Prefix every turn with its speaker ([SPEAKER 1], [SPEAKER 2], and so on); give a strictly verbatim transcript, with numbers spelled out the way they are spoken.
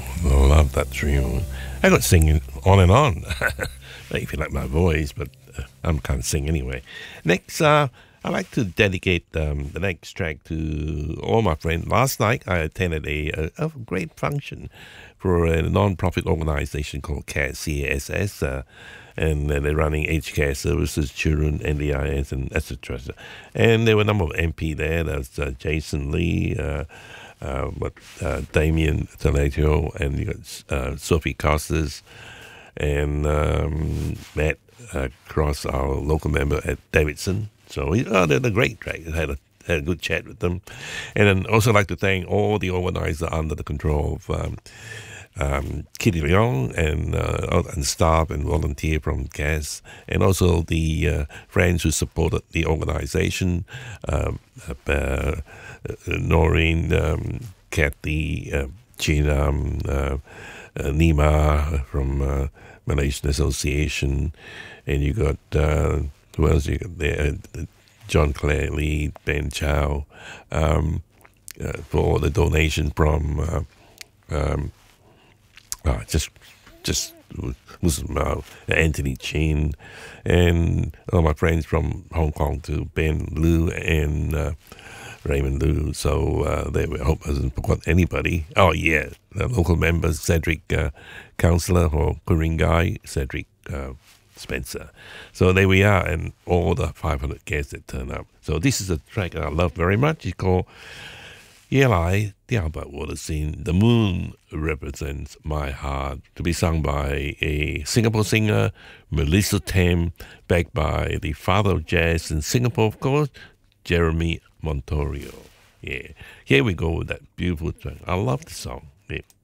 [SPEAKER 1] I love that tune. I got singing on and on. If you like my voice, but uh, I'm kind of sing anyway. Next, uh, I like to dedicate um, the next track to all my friends. Last night, I attended a, a, a great function for a non-profit organization called C A S, C A S S, uh, and uh, they're running aged care services, children, N D I S, and et cetera. And there were a number of M P there. There's uh, Jason Lee, uh, uh, what, uh, Damien Toledo, and you got uh, Sophie Costas, and um, Matt uh, Cross, our local member at Davidson. So he, oh, they're a great track. I had a, had a good chat with them. And then also like to thank all the organizers under the control of um, um, Kitty Leong and, uh, and staff and volunteer from C A S, and also the uh, friends who supported the organization, um, uh, Noreen, um, Kathy, uh, Gina, um, uh, Uh, Nima from uh, Malaysian Association, and you got uh, who else you got there? Uh, John Clare Lee, Ben Chow, um, uh, for the donation from uh, um, uh, just just Muslim uh, Anthony Chin, and all my friends from Hong Kong to Ben Liu and Uh, Raymond Liu. So uh, they I hope I hasn't forgot anybody. Oh yeah, the local members, Cedric, uh, councillor for Ku-ring-gai, Cedric uh, Spencer. So there we are, and all the five hundred guests that turn up. So this is a track I love very much. It's called Ye Lai Diao Ba Wo De Xin. The moon represents my heart, to be sung by a Singapore singer, Melissa Tam, backed by the father of jazz in Singapore, of course, Jeremy Montorio. Yeah, here we go with that beautiful track. I love the song. Yeah.